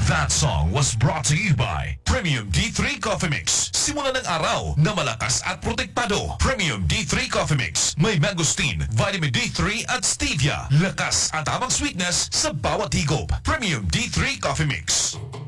That song was brought to you by Premium D3 Coffee Mix. Simula ng araw na malakas at protektado. Premium D3 Coffee Mix. May mangosteen, vitamin D3 at stevia. Lakas at tamang sweetness sa bawat higop. Premium D3 Coffee Mix.